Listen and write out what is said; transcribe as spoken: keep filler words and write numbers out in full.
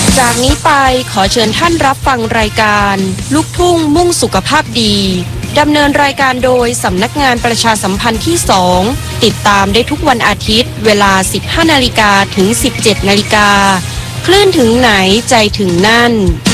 จากนี้ไปขอเชิญท่านรับฟังรายการลูกทุ่งมุ่งสุขภาพดีดำเนินรายการโดยสำนักงานประชาสัมพันธ์ที่สองติดตามได้ทุกวันอาทิตย์เวลา สิบห้านาฬิกา ถึง สิบเจ็ดนาฬิกาคลื่นถึงไหนใจถึงนั่น